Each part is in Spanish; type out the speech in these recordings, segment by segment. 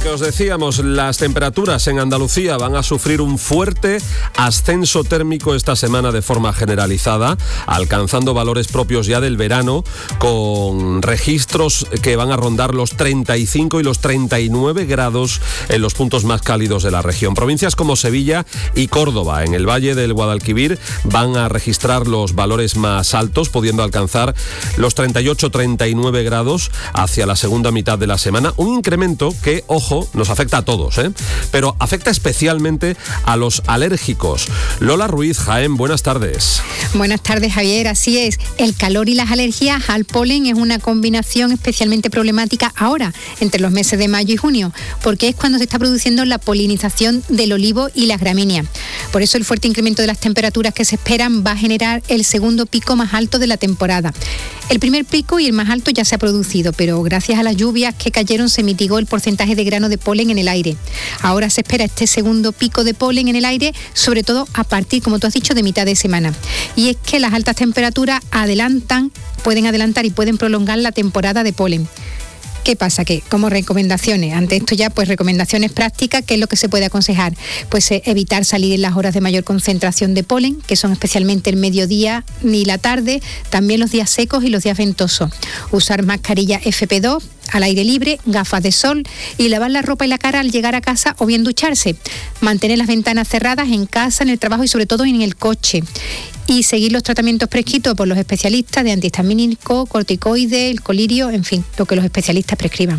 que os decíamos, las temperaturas en Andalucía van a sufrir un fuerte ascenso térmico esta semana de forma generalizada, alcanzando valores propios ya del verano, con registros que van a rondar los 35 y los 39 grados en los puntos más cálidos de la región. Provincias como Sevilla y Córdoba, en el Valle del Guadalquivir, van a registrar los valores más altos, pudiendo alcanzar los 38-39 grados hacia la segunda mitad de la semana. Un incremento que, ojo, nos afecta a todos, pero afecta especialmente a los alérgicos. Lola Ruiz, Jaén, buenas tardes. Buenas tardes, Javier. Así es, el calor y las alergias al polen es una combinación especialmente problemática ahora, entre los meses de mayo y junio, porque es cuando se está produciendo la polinización del olivo y las gramíneas. Por eso el fuerte incremento de las temperaturas que se esperan va a generar el segundo pico más alto de la temporada. El primer pico y el más alto ya se ha producido, pero gracias a las lluvias que cayeron se mitigó el porcentaje de grano de polen en el aire. Ahora se espera este segundo pico de polen en el aire, sobre todo a partir, como tú has dicho, de mitad de semana. Y es que las altas temperaturas pueden adelantar y pueden prolongar la temporada de polen. ¿Qué pasa? Que como recomendaciones, ante esto ya pues recomendaciones prácticas, ¿qué es lo que se puede aconsejar? Pues evitar salir en las horas de mayor concentración de polen, que son especialmente el mediodía ni la tarde, también los días secos y los días ventosos. Usar mascarilla FP2 al aire libre, gafas de sol y lavar la ropa y la cara al llegar a casa o bien ducharse. Mantener las ventanas cerradas en casa, en el trabajo y sobre todo en el coche. Y seguir los tratamientos prescritos por los especialistas de antihistamínico, corticoides, el colirio, en fin, lo que los especialistas prescriban.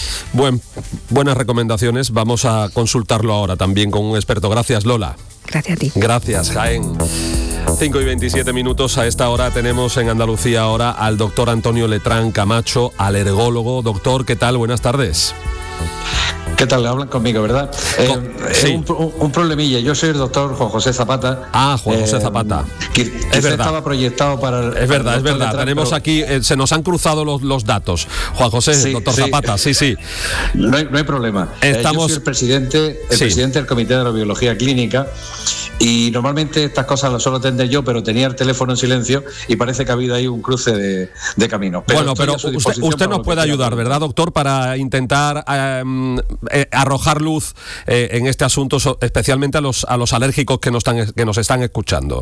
Buenas recomendaciones. Vamos a consultarlo ahora también con un experto. Gracias, Lola. Gracias a ti. Gracias, Jaén. 5:27. A esta hora tenemos en Andalucía ahora al doctor Antonio Letrán Camacho, alergólogo. Doctor, ¿qué tal? Buenas tardes. ¿Qué tal? Hablan conmigo, ¿verdad? Sí. Un problemilla. Yo soy el doctor Juan José Zapata. Juan José Zapata. Es verdad. Estaba proyectado para... Es verdad. Tenemos aquí, se nos han cruzado los datos. Juan José, sí, doctor Zapata, sí. No hay problema. Yo soy el presidente del Comité de Aerobiología Clínica y normalmente estas cosas las suelo atender yo, pero tenía el teléfono en silencio y parece que ha habido ahí un cruce de caminos. Pero usted nos puede ayudar, ¿verdad, doctor? Para intentar arrojar luz en este asunto, especialmente a los alérgicos que nos están escuchando.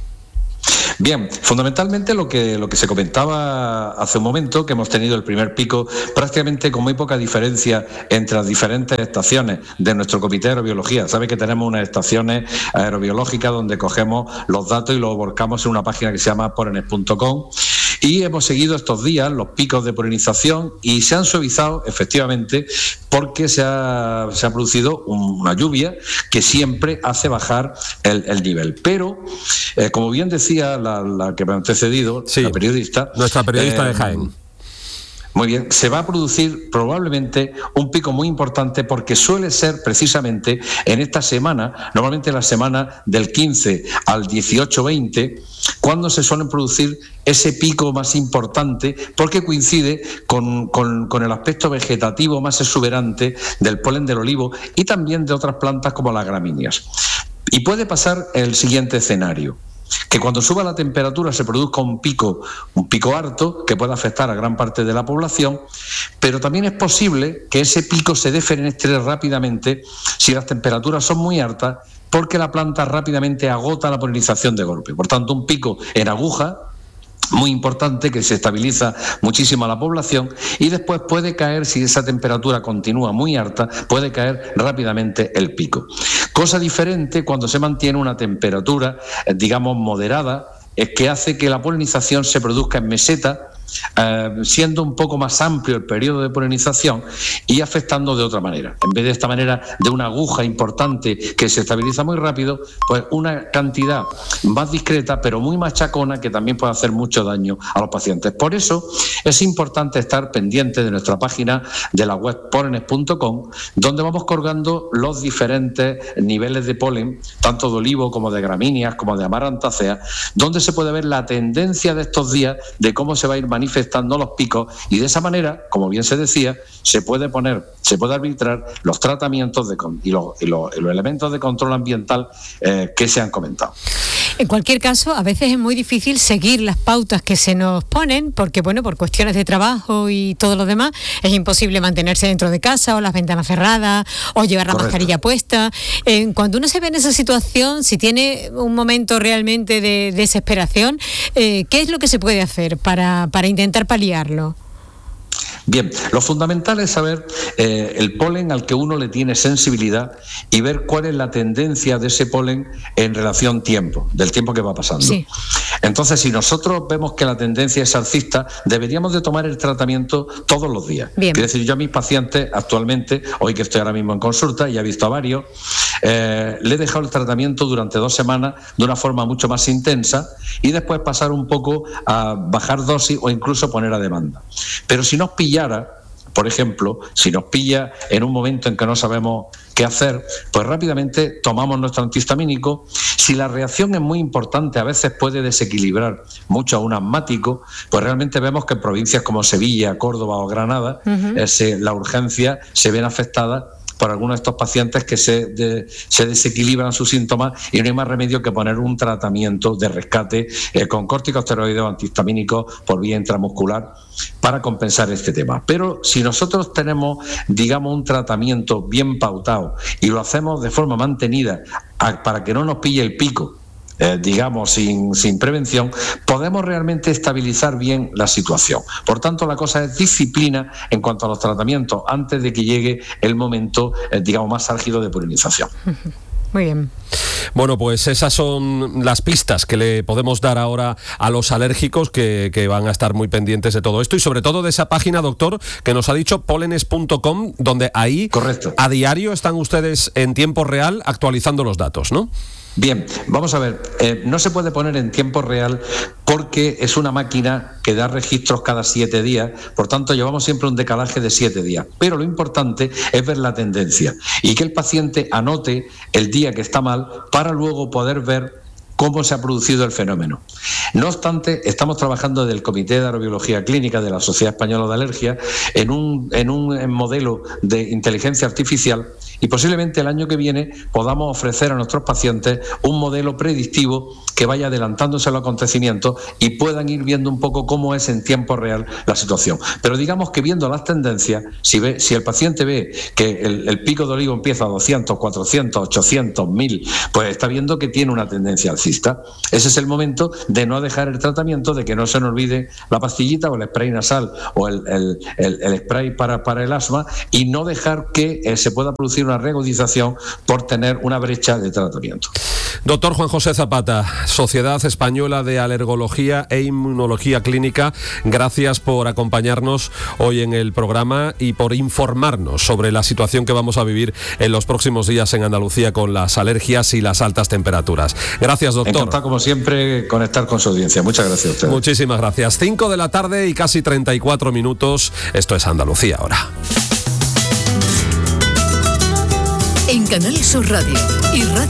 Bien, fundamentalmente lo que se comentaba hace un momento, que hemos tenido el primer pico prácticamente con muy poca diferencia entre las diferentes estaciones de nuestro Comité de Aerobiología. Sabe que tenemos unas estaciones aerobiológicas donde cogemos los datos y los volcamos en una página que se llama porenes.com. Y hemos seguido estos días los picos de polinización y se han suavizado efectivamente porque se ha producido una lluvia que siempre hace bajar el nivel. Pero, como bien decía la que me ha antecedido, la periodista... Nuestra periodista de Jaén. Muy bien, se va a producir probablemente un pico muy importante porque suele ser precisamente en esta semana, normalmente la semana del 15 al 18-20, cuando se suelen producir ese pico más importante porque coincide con el aspecto vegetativo más exuberante del polen del olivo y también de otras plantas como las gramíneas. Y puede pasar el siguiente escenario: que cuando suba la temperatura se produzca un pico harto que pueda afectar a gran parte de la población, pero también es posible que ese pico se defenestre rápidamente si las temperaturas son muy altas, porque la planta rápidamente agota la polinización de golpe. Por tanto, un pico en aguja muy importante que se estabiliza muchísimo a la población y después puede caer, si esa temperatura continúa muy alta, puede caer rápidamente el pico. Cosa diferente cuando se mantiene una temperatura, digamos, moderada, es que hace que la polinización se produzca en meseta, siendo un poco más amplio el periodo de polinización y afectando de otra manera. En vez de esta manera de una aguja importante que se estabiliza muy rápido, pues una cantidad más discreta pero muy machacona que también puede hacer mucho daño a los pacientes. Por eso es importante estar pendiente de nuestra página de la web porenes.com, donde vamos colgando los diferentes niveles de polen, tanto de olivo como de gramíneas, como de amarantácea, donde se puede ver la tendencia de estos días de cómo se va a ir manifestando los picos y de esa manera, como bien se decía, se puede arbitrar los tratamientos y los elementos de control ambiental que se han comentado. En cualquier caso, a veces es muy difícil seguir las pautas que se nos ponen porque, bueno, por cuestiones de trabajo y todo lo demás, es imposible mantenerse dentro de casa o las ventanas cerradas o llevar la mascarilla puesta. Cuando uno se ve en esa situación, si tiene un momento realmente de desesperación, ¿qué es lo que se puede hacer para intentar paliarlo? Bien, lo fundamental es saber el polen al que uno le tiene sensibilidad y ver cuál es la tendencia de ese polen en relación del tiempo que va pasando. Sí. Entonces, si nosotros vemos que la tendencia es alcista, deberíamos de tomar el tratamiento todos los días. Bien. Quiero decir, yo a mis pacientes actualmente, hoy que estoy ahora mismo en consulta y he visto a varios, le he dejado el tratamiento durante 2 semanas de una forma mucho más intensa y después pasar un poco a bajar dosis o incluso poner a demanda. Pero si nos pillara, por ejemplo, si nos pilla en un momento en que no sabemos qué hacer, pues rápidamente tomamos nuestro antihistamínico. Si la reacción es muy importante, a veces puede desequilibrar mucho a un asmático, pues realmente vemos que en provincias como Sevilla, Córdoba o Granada, la urgencia se ven afectadas por algunos de estos pacientes que se desequilibran sus síntomas y no hay más remedio que poner un tratamiento de rescate con corticosteroides o antihistamínicos por vía intramuscular para compensar este tema. Pero si nosotros tenemos, digamos, un tratamiento bien pautado y lo hacemos de forma mantenida para que no nos pille el pico, digamos, sin prevención, podemos realmente estabilizar bien la situación. Por tanto, la cosa es disciplina en cuanto a los tratamientos antes de que llegue el momento, digamos, más álgido de polinización. Muy bien. Bueno, pues esas son las pistas que le podemos dar ahora a los alérgicos que van a estar muy pendientes de todo esto y sobre todo de esa página, doctor, que nos ha dicho polenes.com, donde ahí a diario están ustedes en tiempo real actualizando los datos, ¿no? Bien, vamos a ver, no se puede poner en tiempo real porque es una máquina que da registros cada 7 días, por tanto llevamos siempre un decalaje de 7 días, pero lo importante es ver la tendencia y que el paciente anote el día que está mal para luego poder ver cómo se ha producido el fenómeno. No obstante, estamos trabajando desde el Comité de Aerobiología Clínica de la Sociedad Española de Alergia en un modelo de inteligencia artificial y posiblemente el año que viene podamos ofrecer a nuestros pacientes un modelo predictivo que vaya adelantándose a los acontecimientos y puedan ir viendo un poco cómo es en tiempo real la situación. Pero digamos que viendo las tendencias, si el paciente ve que el pico de olivo empieza a 200, 400, 800, 1000, pues está viendo que tiene una tendencia alcista. Ese es el momento de no dejar el tratamiento, de que no se nos olvide la pastillita o el spray nasal o el spray para el asma y no dejar que se pueda producir una reagudización por tener una brecha de tratamiento. Doctor Juan José Zapata, Sociedad Española de Alergología e Inmunología Clínica, gracias por acompañarnos hoy en el programa y por informarnos sobre la situación que vamos a vivir en los próximos días en Andalucía con las alergias y las altas temperaturas. Gracias, doctor. Encantado, como siempre, conectar con su audiencia. Muchas gracias a ustedes. Muchísimas gracias. 5 de la tarde y casi 34 minutos. Esto es Andalucía ahora. En Canal Sur Radio y Radio